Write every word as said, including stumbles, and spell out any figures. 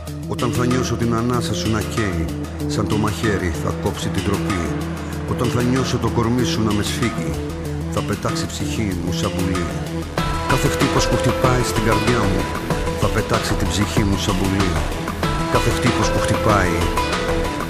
Όταν θα νιώσω την ανάσα σου να καίει, σαν το μαχαίρι θα κόψει την τροπή. Όταν θα νιώσω το κορμί σου να με σφίγγει, θα πετάξει η ψυχή μου σαν πουλί. Κάθε χτύπος που χτυπάει στην καρδιά μου θα πετάξει την ψυχή μου σαν πουλί. Κάθε χτύπος που χτυπάει